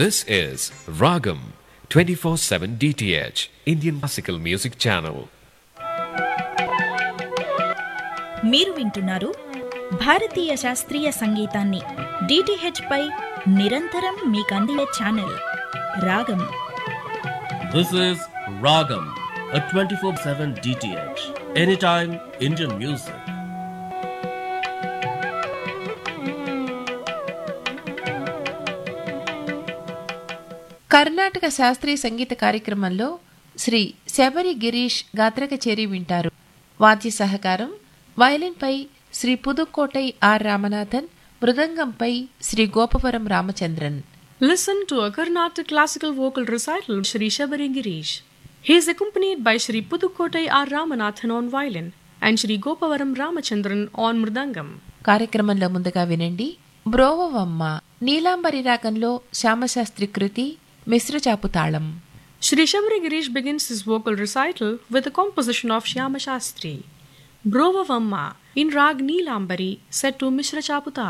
This is Ragam 24/7 DTH Indian Classical Music Channel. మీరు వింటున్నారు భారతీయ శాస్త్రీయ సంగీతాన్ని డిటిహెచ్ పై నిరంతరం మీకందించే ఛానల్ రాగం. This is Ragam, a 24/7 DTH, anytime Indian music. Karnataka శాస్త్రీయ సంగీత కార్యక్రమంలో శ్రీ శబరి గిరీష్ గాత్ర కచేరీ వింటారు. వాద్య సహకారం వయలిన్పై Shri Pudukkottai are Ramanathan, మృదంగంపై Shri Gopavaram Ramachandran. Listen to a Carnatic classical vocal recital of Shri Shabari Girish. He is accompanied by Shri Pudukottai R. Ramanathan on violin and Shri Gopavaram Ramachandran on mridangam. కార్యక్రమంలో ముందుగా వినండి బ్రోవవమ్మ, నీలాంబరి రాగంలో శ్యామశాస్త్రి కృతి, మిశ్రచాపు తాళం. Shri Shabari Girish begins his vocal recital with a composition of Shyama Shastri. Brovavamma in Rag Neelambari set to Mishra Chaputal.